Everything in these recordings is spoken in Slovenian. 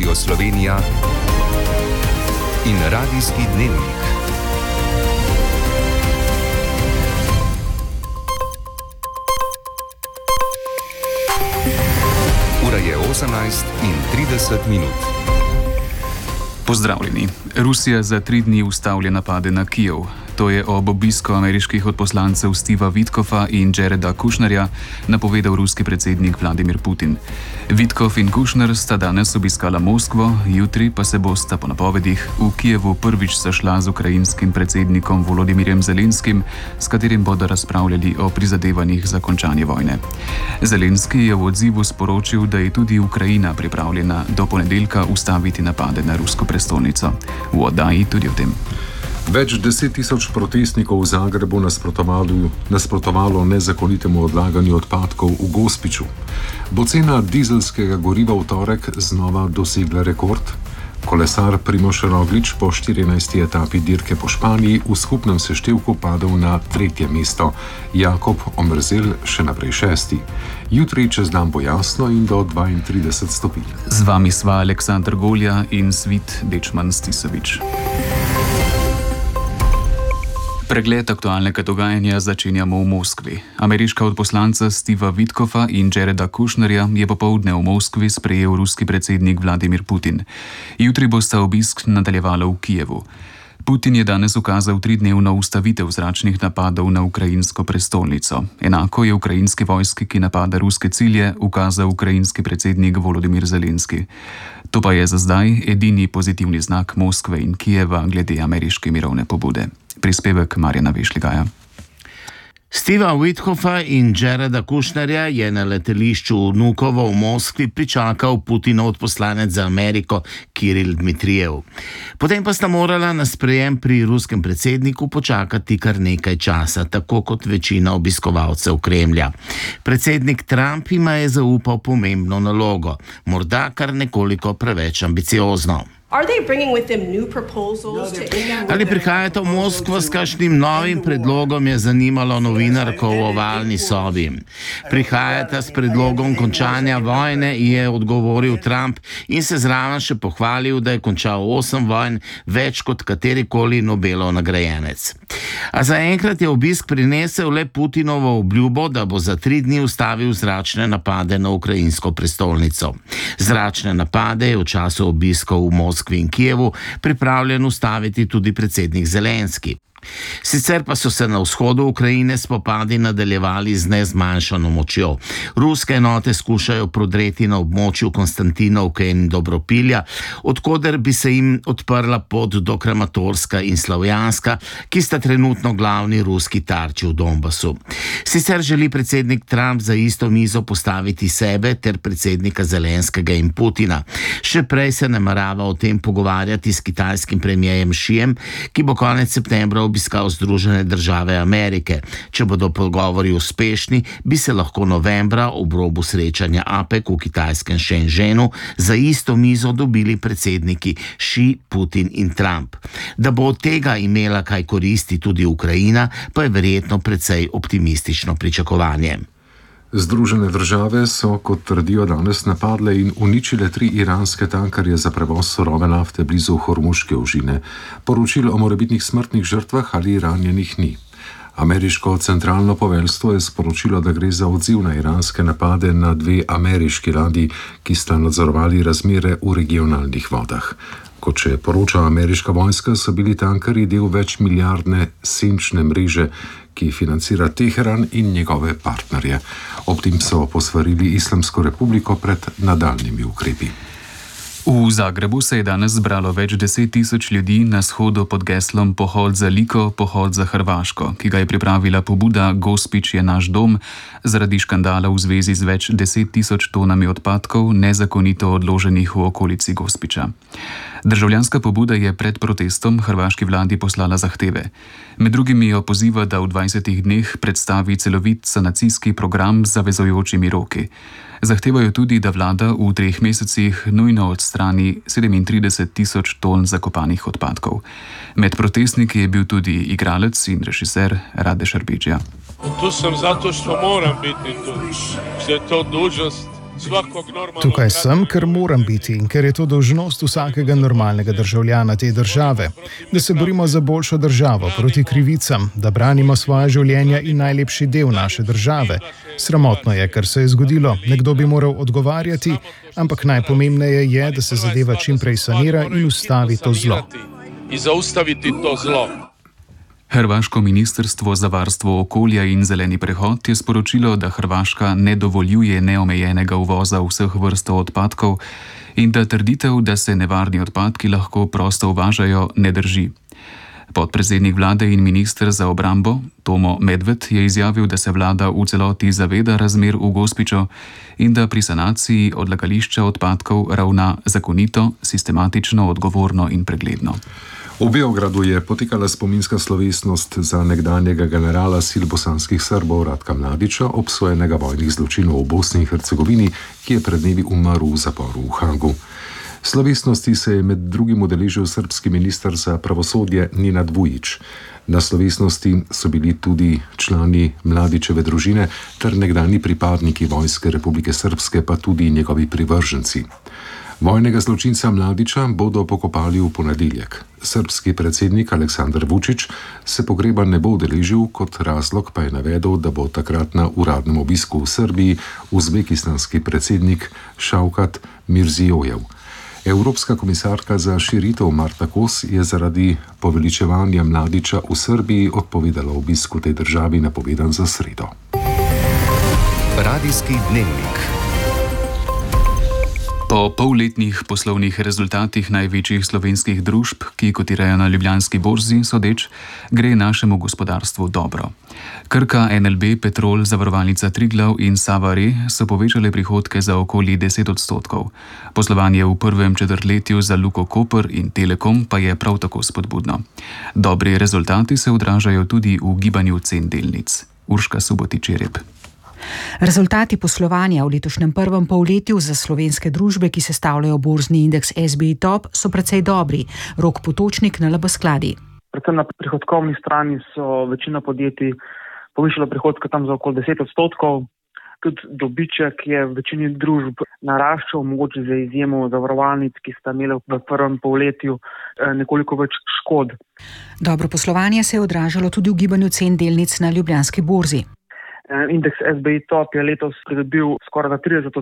Radio Slovenija in Radijski dnevnik. Ura je 18:30. Pozdravljeni. Rusija za 3 dni ustavlja napade na Kijev. To je ob obisku ameriških odposlancev Steva Witkoffa in Jareda Kushnerja napovedal ruski predsednik Vladimir Putin. Witkoff in Kushner sta danes obiskala Moskvo, jutri pa se bosta po napovedih v Kijevu prvič sešla z ukrajinskim predsednikom Volodymyrjem Zelenskim, s katerim bodo razpravljali o prizadevanjih za končanje vojne. Zelenski je v odzivu sporočil, da je tudi Ukrajina pripravljena do ponedeljka ustaviti napade na rusko prestolnico. V oddaji tudi o tem. Več 10.000 protestnikov v Zagrebu nasprotovalo nezakonitemu odlaganju odpadkov v Gospiću. Bo cena dizelskega goriva v torek znova dosegla rekord? Kolesar Primož Roglič po 14. etapi dirke po Španiji v skupnem seštevku padel na 3. mesto, Jakob Omerzel še naprej 6. Jutri čez dan bo jasno in do 32 stopinj. Z vami sva Aleksandr Golja in Svit Dečman Stisovič. Pregled aktualnega dogajanja začenjamo v Moskvi. Ameriška odposlanca Steva Witkoffa in Jareda Kushnerja je popoldne v Moskvi sprejel ruski predsednik Vladimir Putin. Jutri bosta obisk nadaljevala v Kijevu. Putin je danes ukazal 3-dnevno ustavitev zračnih napadov na ukrajinsko prestolnico. Enako je ukrajinski vojski, ki napada ruske cilje, ukazal ukrajinski predsednik Volodymyr Zelenski. To pa je za zdaj edini pozitivni znak Moskve in Kijeva glede ameriške mirovne pobude. Prispevek Marjana Vešligaja. Steva Witkoffa in Jareda Kushnerja je na letališču Vnukovo v Moskvi pričakal Putinov odposlanec za Ameriko Kiril Dmitrijev. Potem pa sta morala na sprejem pri ruskem predsedniku počakati kar nekaj časa, tako kot večina obiskovalcev Kremlja. Predsednik Trump jima je zaupal pomembno nalogo, morda kar nekoliko preveč ambiciozno. Ali prihajate v Moskvo s kakšnim novim predlogom, je zanimalo novinarko v ovalni sobi. Prihajate s predlogom končanja vojne, je odgovoril Trump in se zraven še pohvalil, da je končal 8 vojn, več kot katerikoli Nobelov nagrajenec. A zaenkrat je obisk prinesel le Putinovo obljubo, da bo za 3 dni ustavil zračne napade na ukrajinsko prestolnico. Zračne napade je v času obiskov v Moskvi in Kijevu pripravljen ustaviti tudi predsednik Zelenski. Sicer pa so se na vzhodu Ukrajine spopadi nadaljevali z nezmanjšano močjo. Ruske enote skušajo prodreti na območju Konstantinovke in Dobropilja, odkoder bi se jim odprla pot do Kramatorska in Slavjanska, ki sta trenutno glavni ruski tarči v Donbasu. Sicer želi predsednik Trump za isto mizo postaviti sebe ter predsednika Zelenskega in Putina. Še prej se namerava o tem pogovarjati s kitajskim premierjem Xijem, ki bo konec septembra obiskal Združene države Amerike. Če bodo pogovori uspešni, bi se lahko novembra ob robu srečanja APEC v kitajskem Shenzhenu za isto mizo dobili predsedniki Xi, Putin in Trump. Da bo od tega imela kaj koristi tudi Ukrajina, pa je verjetno precej optimistično pričakovanje. Združene države so, kot trdijo danes, napadle in uničile 3 iranske tankerje za prevoz surove nafte blizu Hormuške ožine. Poročil o morebitnih smrtnih žrtvah ali ranjenih ni. Ameriško centralno poveljstvo je sporočilo, da gre za odziv na iranske napade na 2 ameriški ladji, ki sta nadzorovali razmere v regionalnih vodah. Kot še poroča ameriška vojska, so bili tankerji del večmilijardne senčne mreže, ki financira Teheran in njegove partnerje. Ob tem so posvarili Islamsko republiko pred nadaljnjimi ukrepi. V Zagrebu se je danes zbralo več 10.000 ljudi na shodu pod geslom Pohod za Liko, pohod za Hrvaško, ki ga je pripravila pobuda Gospić je naš dom zaradi škandala v zvezi z več 10.000 tonami odpadkov nezakonito odloženih v okolici Gospića. Državljanska pobuda je pred protestom hrvaški vladi poslala zahteve. Med drugim jo poziva, da v 20 dneh predstavi celovit sanacijski program z zavezujočimi roki. Zahtevajo tudi, da vlada v 3 mesecih nujno odstrani 37.000 ton zakopanih odpadkov. Med protestniki je bil tudi igralec in režiser Rade Šarbidžija. Tu sem zato što moram biti tu. Što je to dužnost Tukaj sem, ker moram biti in ker je to dolžnost vsakega normalnega državljana te države, da se borimo za boljšo državo proti krivicam, da branimo svoje življenja in najlepši del naše države. Sramotno je, kar se je zgodilo, nekdo bi moral odgovarjati, ampak najpomembneje je, da se zadeva čim prej sanira in ustavi to zlo. Hrvaško ministrstvo za varstvo okolja in zeleni prehod je sporočilo, da Hrvaška ne dovoljuje neomejenega uvoza vseh vrst odpadkov in da trditev, da se nevarni odpadki lahko prosto uvažajo, ne drži. Podpredsednik vlade in minister za obrambo Tomo Medved je izjavil, da se vlada v celoti zaveda razmer v Gospiću in da pri sanaciji odlagališča odpadkov ravna zakonito, sistematično, odgovorno in pregledno. V Beogradu je potekala spominska slovesnost za nekdanjega generala sil bosanskih Srbov Ratka Mladića, obsojenega vojnih zločinov v Bosni in Hercegovini, ki je pred dnevi umrl v zaporu v Hagu. Slovesnosti se je med drugim udeležil srbski minister za pravosodje Nenad Vujić. Na slovesnosti so bili tudi člani Mladićeve družine ter nekdani pripadniki Vojske Republike Srpske, pa tudi njegovi privrženci. Vojnega zločinca Mladića bodo pokopali v ponedeljek. Srbski predsednik Aleksandar Vučić se pogreba ne bo udeležil, kot razlog pa je navedel, da bo takrat na uradnem obisku v Srbiji uzbekistanski predsednik Šavkat Mirzijojev. Evropska komisarka za širitev Marta Kos je zaradi poveličevanja Mladića v Srbiji odpovedala obisk v tej državi, napovedan za sredo. Radijski dnevnik. Po polletnih poslovnih rezultatih največjih slovenskih družb, ki kotirajo na Ljubljanski borzi, sodeč, gre našemu gospodarstvu dobro. Krka, NLB, Petrol, Zavarovalnica Triglav in Sava Re so povečale prihodke za okoli 10%. Poslovanje v prvem četrtletju za Luko Koper in Telekom pa je prav tako spodbudno. Dobri rezultati se odražajo tudi v gibanju cen delnic. Urška Subotič-Jereb. Rezultati poslovanja v letošnjem prvem polletju za slovenske družbe, ki sestavljajo borzni indeks SBI Top, so precej dobri. Rok Potočnik na LB Skladi. Predvsem na prihodkovni strani so večina podjetij povišala prihodke tam za okoli 10%. Tudi dobiček je v večini družb naraščal, mogoče za izjemo zavarovalnic, ki sta imeli v prvem polletju nekoliko več škod. Dobro poslovanje se je odražalo tudi v gibanju cen delnic na Ljubljanski borzi. Indeks SBI Top je letos pridobil skoraj 30%.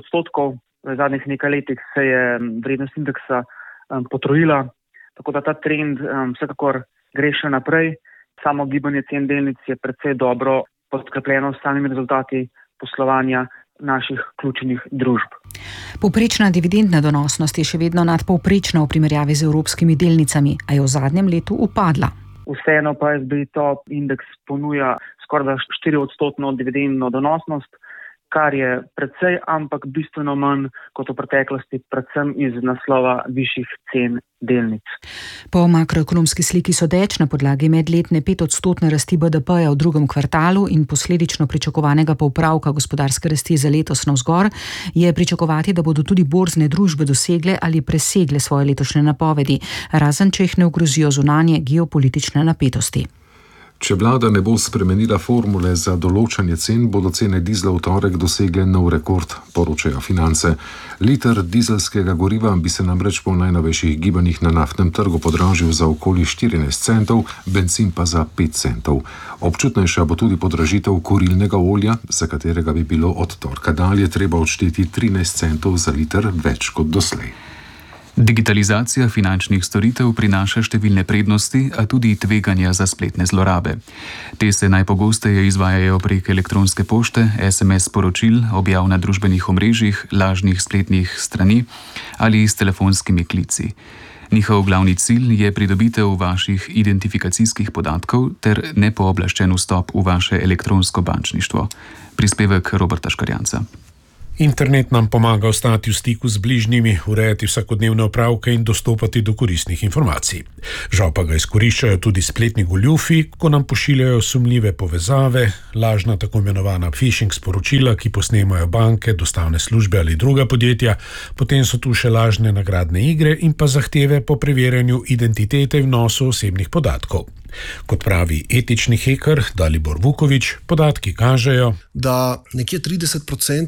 V zadnjih nekaj letih se je vrednost indeksa potrojila, tako da ta trend vsekakor gre še naprej. Samo gibanje cen delnic je precej dobro podkrepljeno s samimi rezultati poslovanja naših ključnih družb. Povprečna dividendna donosnost je še vedno nadpovprečna v primerjavi z evropskimi delnicami, a je v zadnjem letu upadla. Vseeno pa SBI Top indeks ponuja skoraj 4% dividendno donosnost, kar je precej, ampak bistveno manj kot v preteklosti, predvsem iz naslova višjih cen delnic. Po makroekonomski sliki sodeč na podlagi medletne 5% rasti BDP-ja v drugem kvartalu in posledično pričakovanega popravka gospodarske rasti za letos navzgor, je pričakovati, da bodo tudi borzne družbe dosegle ali presegle svoje letošnje napovedi, razen če jih ne ogrozijo zunanje geopolitične napetosti. Če vlada ne bo spremenila formule za določanje cen, bodo cene dizla v torek dosegle nov rekord, poročajo Finance. Liter dizelskega goriva bi se namreč po najnovejših gibanjih na naftnem trgu podražil za okoli 14 centov, bencin pa za 5 centov. Občutnejša bo tudi podražitev kurilnega olja, za katerega bi bilo od torka dalje treba odšteti 13 centov za liter več kot doslej. Digitalizacija finančnih storitev prinaša številne prednosti, a tudi tveganja za spletne zlorabe. Te se najpogosteje izvajajo prek elektronske pošte, SMS sporočil, objav na družbenih omrežjih, lažnih spletnih strani ali s telefonskimi klici. Njihov glavni cilj je pridobitev vaših identifikacijskih podatkov ter nepooblaščen vstop v vaše elektronsko bančništvo. Prispevek Roberta Škarjanca. Internet nam pomaga ostati v stiku z bližnjimi, urejati vsakodnevne opravke in dostopati do koristnih informacij. Žal pa ga izkoriščajo tudi spletni goljufi, ko nam pošiljajo sumljive povezave, lažna tako imenovana phishing sporočila, ki posnemajo banke, dostavne službe ali druga podjetja, potem so tu še lažne nagradne igre in pa zahteve po preverjanju identitete in vnosu osebnih podatkov. Kot pravi etični heker Dalibor Vuković, podatki kažejo, da nekje 30%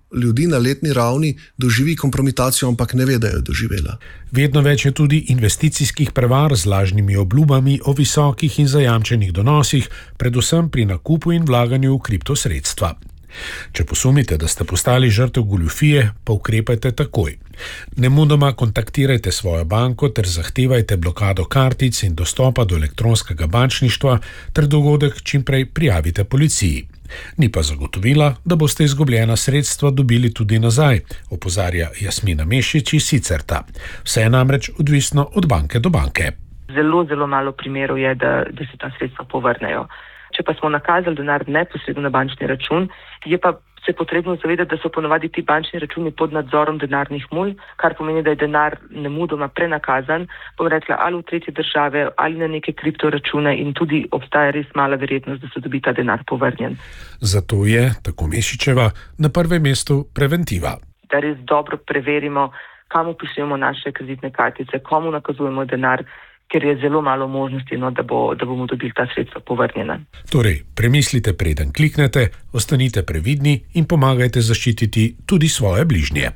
ljudi na letni ravni doživi kompromitacijo, ampak ne ve, da jo je doživela. Vedno več je tudi investicijskih prevar z lažnimi obljubami o visokih in zajamčenih donosih, predvsem pri nakupu in vlaganju v kriptosredstva. Če posumite, da ste postali žrtev goljufije, pa ukrepajte takoj. Nemudoma kontaktirajte svojo banko ter zahtevajte blokado kartic in dostopa do elektronskega bančništva ter dogodek čimprej prijavite policiji. Ni pa zagotovila, da boste izgubljena sredstva dobili tudi nazaj, opozarja Jasmina Mešič iz Sicerta. Vse je namreč odvisno od banke do banke. Zelo malo primerov je, da se ta sredstva povrnejo. Če pa smo nakazali denar neposredno na bančni račun, je pa se potrebno zavedati, da so ponovadi ti bančni računi pod nadzorom denarnih mulj, kar pomeni, da je denar nemudoma prenakazan, bom rekla, ali v tretje države, ali na neke kriptoračune in tudi obstaja res mala verjetnost, da se dobi ta denar povrnjen. Zato je, tako Mešičeva, na prvem mestu preventiva. Da res dobro preverimo, kam vpisujemo naše kreditne kartice, komu nakazujemo denar, ker je zelo malo možnosti, da bomo dobili ta sredstva povrnjena. Torej, premislite preden kliknete, ostanite previdni in pomagajte zaščititi tudi svoje bližnje.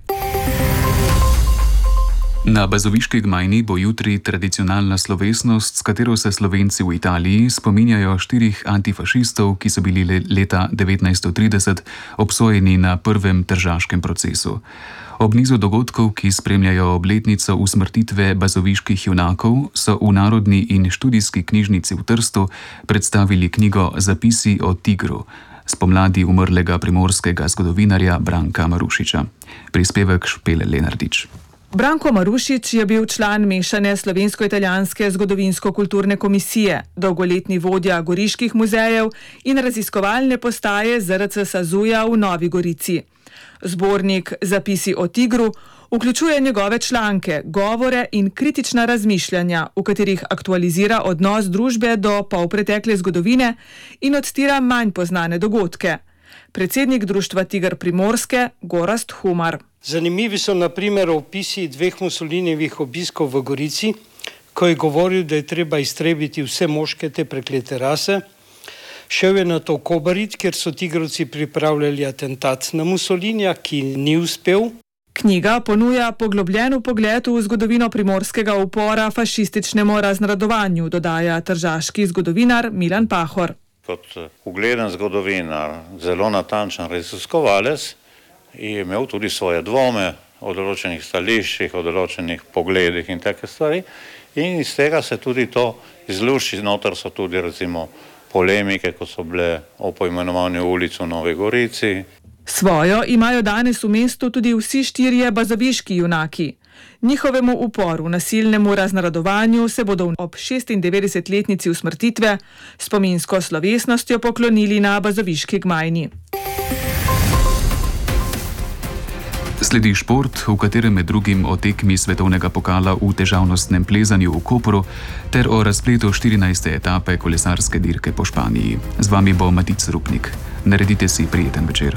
Na Bazoviški gmajni bo jutri tradicionalna slovesnost, s katero se Slovenci v Italiji spominjajo 4 antifašistov, ki so bili leta 1930 obsojeni na prvem tržaškem procesu. Ob nizu dogodkov, ki spremljajo obletnico usmrtitve bazoviških junakov, so v Narodni in študijski knjižnici v Trstu predstavili knjigo Zapisi o tigru, spomladi umrlega primorskega zgodovinarja Branka Marušiča. Prispevek Špele Lenardič. Branko Marušič je bil član mešane slovensko-italijanske zgodovinsko-kulturne komisije, dolgoletni vodja goriških muzejev in raziskovalne postaje ZRC Sazuja v Novi Gorici. Zbornik Zapisi o tigru vključuje njegove članke, govore in kritična razmišljanja, v katerih aktualizira odnos družbe do polpretekle zgodovine in odstira manj poznane dogodke. Predsednik društva Tiger Primorske Gorazd Humar. Zanimivi so na primer opisi 2 Mussolinijevih obiskov v Gorici, ko je govoril, da je treba iztrebiti vse moške te preklete rase. Šel je na to Kobarid, kjer so tigrovci pripravljali atentat na Mussolinija, ki ni uspel. Knjiga ponuja poglobljen pogled v zgodovino primorskega upora fašističnemu raznradovanju, dodaja tržaški zgodovinar Milan Pahor. Kot ugleden zgodovinar, zelo natančen raziskovalec, je imel tudi svoje dvome o določenih stališčih, o določenih pogledih in take stvari. In iz tega se tudi to izlušči. Noter so tudi recimo polemike, ko so bile o poimenovanju ulic v Novi Gorici. Svojo imajo danes v mestu tudi vsi 4 bazoviški junaki. Njihovemu uporu, nasilnemu raznaradovanju se bodo ob 96-letnici usmrtitve spominsko slovesnostjo poklonili na Bazoviški gmajni. Sledi šport, v katerem med drugim o tekmi svetovnega pokala v težavnostnem plezanju v Kopru ter o razpletu 14. etape kolesarske dirke po Španiji. Z vami bo Matic Rupnik. Naredite si prijeten večer.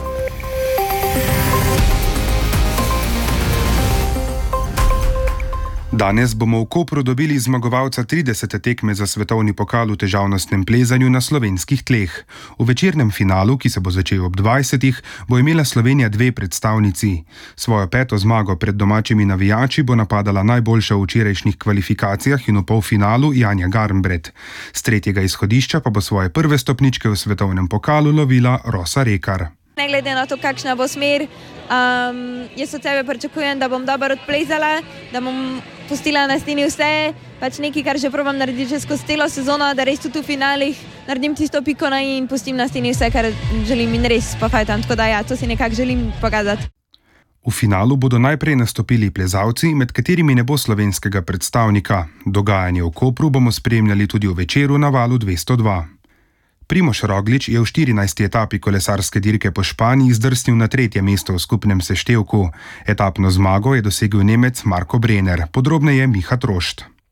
Danes bomo v Kopru dobili zmagovalca 30. tekme za svetovni pokal v težavnostnem plezanju na slovenskih tleh. V večernem finalu, ki se bo začel ob 20. bo imela Slovenija 2 predstavnici. Svojo 5. zmago pred domačimi navijači bo napadala najboljša v včerajšnjih kvalifikacijah in v polfinalu Janja Garnbret. Z 3. izhodišča pa bo svoje prve stopničke v svetovnem pokalu lovila Rosa Rekar. Ne glede na to, kakšna bo smer, jaz od sebe pričakujem, da bom dobro odplezala, da bom pustila na steni vse, pač nekaj, kar že probam narediti že skozi celo sezono, da res tudi v finalih naredim tisto piko na i in pustim na steni vse, kar želim in res pofajtam, tako da ja, to si nekako želim pokazati. V finalu bodo najprej nastopili plezalci, med katerimi ne bo slovenskega predstavnika. Dogajanje v Kopru bomo spremljali tudi v večeru na valu 202. Primož Roglič je v 14. etapi kolesarske dirke po Španiji zdrsnil na 3. mesto v skupnem seštevku. Etapno zmago je dosegel Nemec Marko Brenner. Podrobneje Miha Trošt.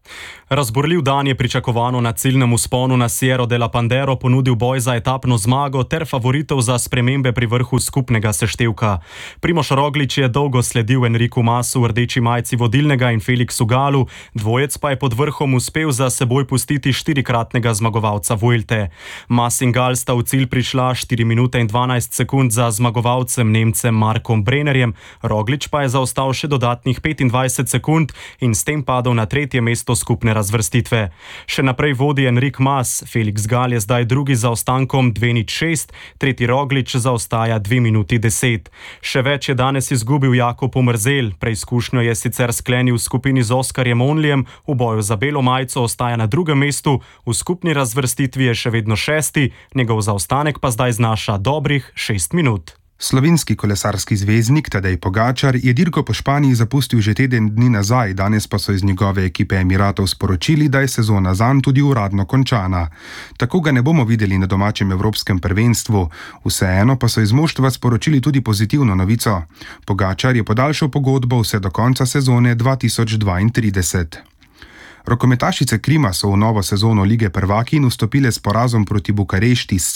Razburljiv dan je pričakovano na ciljnem vzponu na Sierra de la Pandero ponudil boj za etapno zmago ter favoritov za spremembe pri vrhu skupnega seštevka. Primož Roglič je dolgo sledil Enriku Masu v rdeči majici vodilnega in Felixu Galu, dvojec pa je pod vrhom uspel za seboj pustiti 4-kratnega zmagovalca Vuelte. Mas in Gal sta v cilj prišla 4 minute in 12 sekund za zmagovalcem Nemcem Markom Brennerjem, Roglič pa je zaostal še dodatnih 25 sekund in s tem padel na 3. mesto skupne razvrstitve. Še naprej vodi Enrik Mas, Felix Gal je zdaj drugi za ostankom 2:06, tretji Roglič zaostaja 2:10. Še več je danes izgubil Jakob Omerzel, preizkušnjo je sicer sklenil v skupini z Oskarjem Onlijem, v boju za belo majico ostaja na 2. mestu, v skupni razvrstitvi je še vedno 6., njegov zaostanek pa zdaj znaša dobrih 6 minut. Slovenski kolesarski zvezdnik Tadej Pogačar je dirko po Španiji zapustil že teden dni nazaj, danes pa so iz njegove ekipe Emiratov sporočili, da je sezona zanj tudi uradno končana. Tako ga ne bomo videli na domačem evropskem prvenstvu, vseeno pa so iz moštva sporočili tudi pozitivno novico. Pogačar je podaljšal pogodbo vse do konca sezone 2032. Rokometašice Krima so v novo sezono Lige prvakinj vstopile s porazom proti Bukarešti s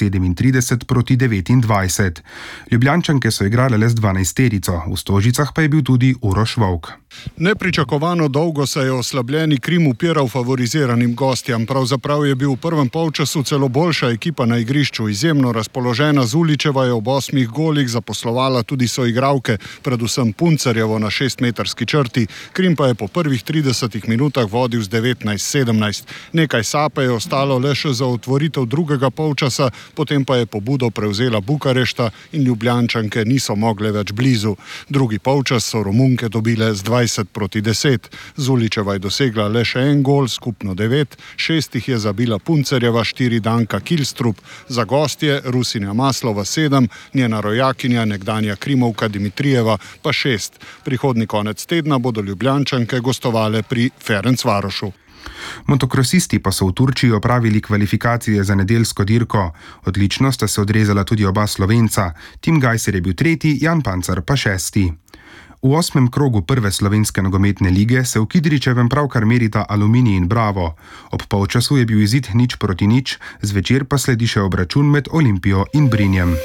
37:29. Ljubljančanke so igrale le z 12-terico, v Stožicah pa je bil tudi Uroš Vovk. Nepričakovano dolgo se je oslabljeni Krim upiral favoriziranim gostjam. Pravzaprav je bil v prvem polčasu celo boljša ekipa na igrišču. Izjemno razpoložena Zuličeva je ob 8 golih zaposlovala tudi soigralke, predvsem Puncerjevo na 6-metrski črti. Krim pa je po prvih 30 minutah vodil z 19:17. Nekaj sape je ostalo le še za otvoritev drugega polčasa, potem pa je pobudo prevzela Bukarešta in Ljubljančanke niso mogle več blizu. Drugi polčas so Romunke dobile z 20:10. Zuličeva je dosegla le še en gol, skupno 9, 6 jih je zabila Puncerjeva, 4 Danka Kilstrup. Za gostje Rusinja Maslova 7, njena rojakinja, nekdanja Krimovka Dimitrijeva pa 6. Prihodnji konec tedna bodo Ljubljančanke gostovale pri Ferencvarošu. Motokrosisti pa so v Turčiji opravili kvalifikacije za nedeljsko dirko. Odlično sta se odrezala tudi oba Slovenca, Tim Gajser je bil 3., Jan Pancar pa 6. V 8. krogu prve slovenske nogometne lige se v Kidričevem pravkar merita Aluminij in Bravo. Ob polčasu je bil izid 0:0, zvečer pa sledi še obračun med Olimpijo in Brinjem.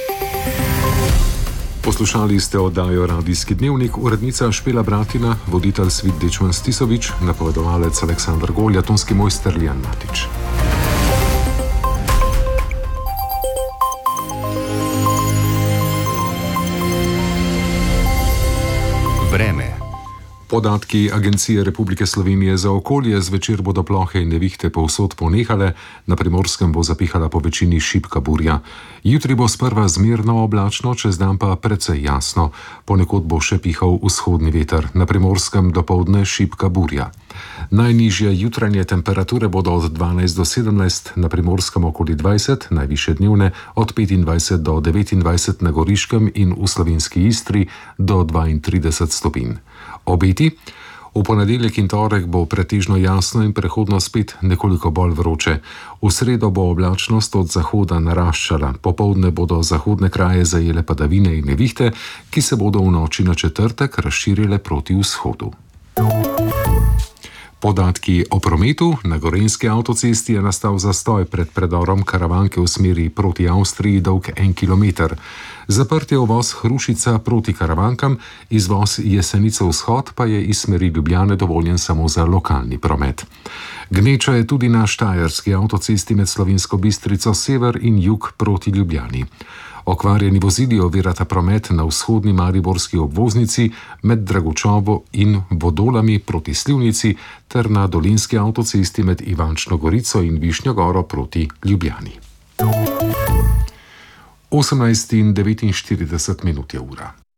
Poslušali ste oddajo Radijski dnevnik, urednica Špela Bratina, voditelj Svit Dečman Stisovič, napovedovalec Aleksandar Golja, tonski mojster Lijan Matič. Vreme. Podatki Agencije Republike Slovenije za okolje: zvečer bodo plohe in nevihte povsod ponehale, na Primorskem bo zapihala po večini šibka burja. Jutri bo sprva zmerno oblačno, čez dan pa precej jasno. Ponekod bo še pihal vzhodni veter, na Primorskem dopoldne šibka burja. Najnižje jutranje temperature bodo od 12 do 17, na Primorskem okoli 20, najvišje dnevne od 25 do 29 na Goriškem in v slovenski Istri do 32 stopinj. Obeti: v ponedeljek in torek bo pretežno jasno in prehodno spet nekoliko bolj vroče. V sredo bo oblačnost od zahoda naraščala, popoldne bodo zahodne kraje zajele padavine in nevihte, ki se bodo v noči na četrtek razširile proti vzhodu. Podatki o prometu: na Gorenjski avtocesti je nastal zastoj pred predorom Karavanke v smeri proti Avstriji dolg 1 kilometer. Zaprt je uvoz Hrušica proti Karavankam, izvoz Jesenice vzhod pa je iz smeri Ljubljane dovoljen samo za lokalni promet. Gneča je tudi na Štajerski avtocesti med Slovensko Bistrico sever in jug proti Ljubljani. Okvarjeni vozili ovirata promet na vzhodni mariborski obvoznici med Dragočovo in Vodolami proti Slivnici ter na Dolenjski avtocesti med Ivančno Gorico in Višnjo Goro proti Ljubljani. 18:49 je ura.